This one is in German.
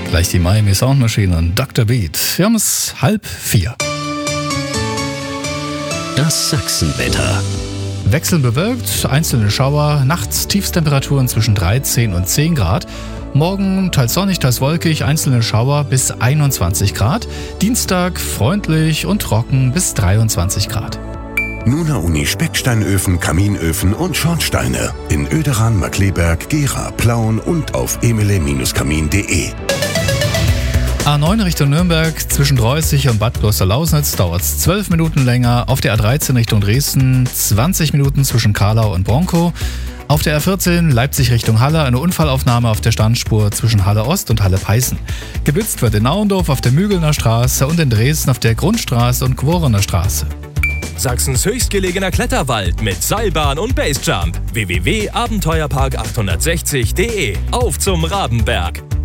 Gleich die Miami Sound Machine und Dr. Beat. Wir haben es 3:30. Das Sachsenwetter. Wechselnd bewölkt, einzelne Schauer, nachts Tiefstemperaturen zwischen 13 und 10 Grad. Morgen teils sonnig, teils wolkig, einzelne Schauer bis 21 Grad. Dienstag freundlich und trocken bis 23 Grad. Nuna Uni Specksteinöfen, Kaminöfen und Schornsteine in Oederan, Markkleeberg, Gera, Plauen und auf emele-kamin.de. A9 Richtung Nürnberg, zwischen Dreußig und Bad Klosterlausnitz dauert es 12 Minuten länger. Auf der A13 Richtung Dresden 20 Minuten zwischen Karlau und Bronkow. Auf der A14 Leipzig Richtung Halle eine Unfallaufnahme auf der Standspur zwischen Halle Ost und Halle Peißen. Geblitzt wird in Nauendorf auf der Mügelner Straße und in Dresden auf der Grundstraße und Gworener Straße. Sachsens höchstgelegener Kletterwald mit Seilbahn und Basejump. www.abenteuerpark860.de. Auf zum Rabenberg.